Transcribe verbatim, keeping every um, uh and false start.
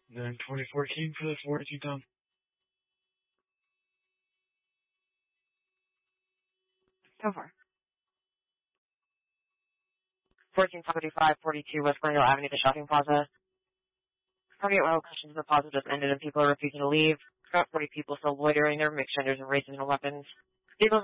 Then twenty fourteen for the forty-two ton. So far. fourteen seventy-five forty-two West Glendale Avenue, the shopping plaza. Target oil questions in the plaza just ended and people are refusing to leave. About forty people still loitering there, mixed genders and races and weapons.